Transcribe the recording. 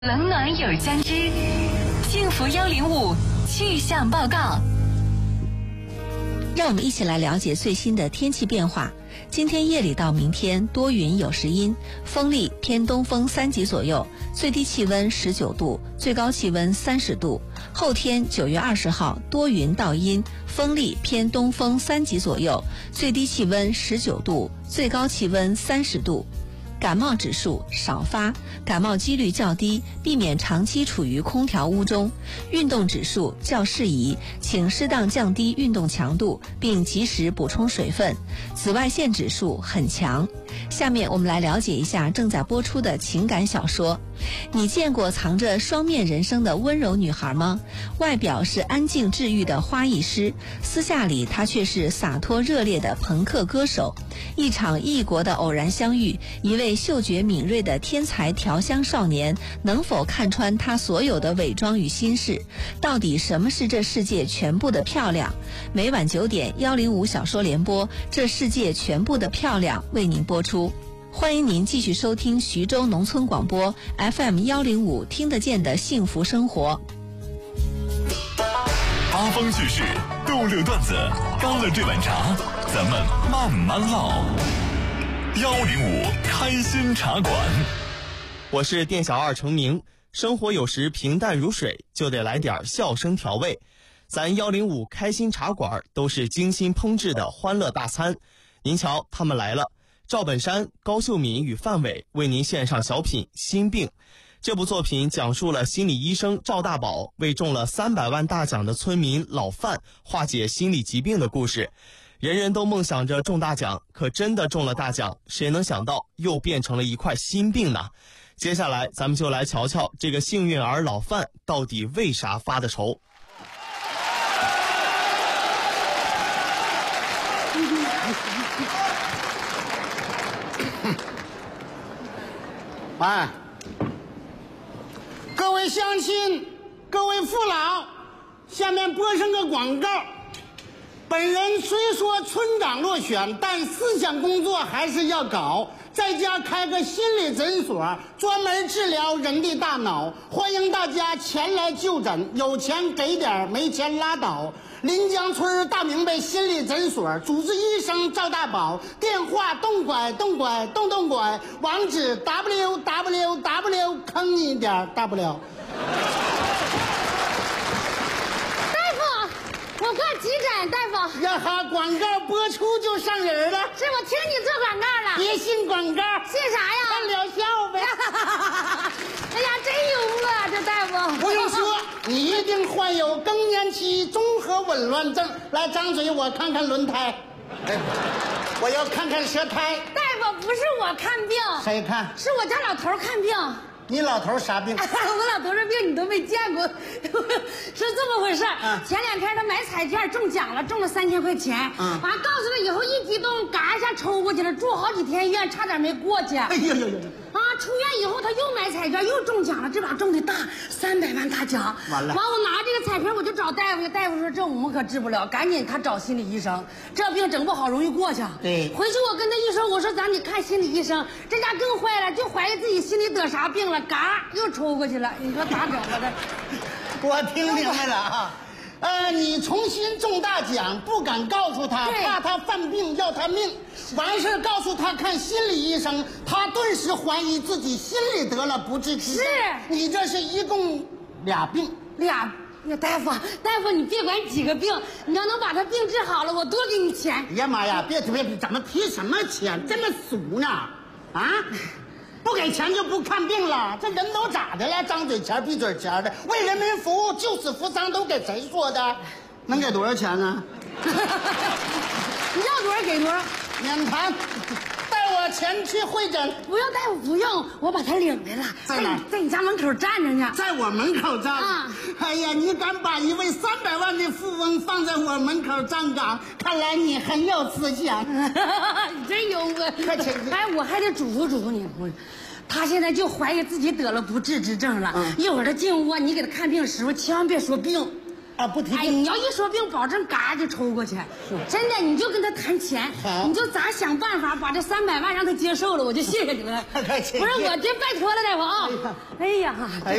冷暖有将之，幸福105气象报告。 让我们一起来了解最新的天气变化。今天夜里到明天多云有时阴，风力偏东风3级左右，最低气温19度，最高气温30度。后天9月20号多云到阴，风力偏东风3级左右，最低气温19度，最高气温30度。感冒指数少发，感冒几率较低，避免长期处于空调屋中。运动指数较适宜，请适当降低运动强度，并及时补充水分。紫外线指数很强。下面我们来了解一下正在播出的情感小说。你见过藏着双面人生的温柔女孩吗？外表是安静治愈的花艺师，私下里她却是洒脱热烈的朋克歌手。一场异国的偶然相遇，一位嗅觉敏锐的天才调香少年能否看穿他所有的伪装与心事？到底什么是这世界全部的漂亮？每晚9点105小说联播，这世界全部的漂亮为您播出。欢迎您继续收听徐州农村广播 FM 105听得见的幸福生活。 八方趣事，逗乐段子，干了这碗茶，咱们慢慢唠。105开心茶馆， 我是店小二程明。生活有时平淡如水，就得来点笑声调味。咱105开心茶馆都是精心烹制的欢乐大餐。您瞧，他们来了。赵本山、高秀敏与范伟为您献上小品《心病》。这部作品讲述了心理医生赵大宝为中了300万大奖的村民老范化解心理疾病的故事。人人都梦想着中大奖，可真的中了大奖，谁能想到又变成了一块心病呢？接下来咱们就来瞧瞧这个幸运儿老范到底为啥发的愁。 哎，各位乡亲，各位父老，下面播上个广告。本人虽说村长落选，但思想工作还是要搞，在家开个心理诊所，专门治疗人的大脑，欢迎大家前来就诊，有钱给点，没钱拉倒。临江村大明白心理诊所，主治医生赵大宝，电话动拐，网址 www 坑你点 w。 大夫，我挂急诊，大夫。 呀哈，广告播出就上人了。 是我听你做广告了。 别信广告， 信啥呀？ 看疗效呗。 哎呀，真幽默，这大夫。 我跟你说，你一定患有更年期综合紊乱症。来，张嘴，我看看轮胎。哎，我要看看舌苔。 大夫，不是我看病。 谁看？ 是我家老头看病。 你老头啥病？ 我老头这病你都没见过。是这么回事。前2天他买彩券中奖了，中了3000块钱。完告诉他以后一激动，嘎一下抽过去了，住好几天医院，差点没过去。 哎呦呦呦！ 出院以后他又买彩券，又中奖了，这把中的大，300万大奖。 完了， 我拿这个彩票我就找大夫，大夫说这我们可治不了，赶紧他找心理医生，这病整不好容易过去。 对， 回去我跟他一说，我说咱得看心理医生，这家更坏了，就怀疑自己心里得啥病了，嘎又抽过去了，你说咋整吧这？ 我听明白了啊。你重新中大奖，不敢告诉他，怕他犯病要他命。完事告诉他看心理医生，他顿时怀疑自己心里得了不治之症。 是你这是一共俩病。 大夫，你别管几个病，你要能把他病治好了，我多给你钱。 哎呀妈呀，别，怎么提什么钱？这么俗呢？啊？不给钱就不看病了，这人都咋的了？张嘴钱闭嘴钱的，为人民服务，救死扶伤，都给谁说的？能给多少钱呢？ 你要多少给多少， 免谈。带我前去会诊。 不用，大夫不用，我把他领来了， 在哪？ 在你家门口站着呢。 在我门口站。哎呀，你敢把一位300万的富翁放在我门口站岗，看来你很有思想。 你真幽默。 快请。 哎，我还得嘱咐你，他现在就怀疑自己得了不治之症了。一会儿他进屋，你给他看病时候千万别说病。 啊，不提哎，你要一说病，保证嘎就抽过去。真的，你就跟他谈钱，你就咋想办法把这300万让他接受了，我就谢谢你了。 不是不是我这拜托了，大夫啊！哎呀。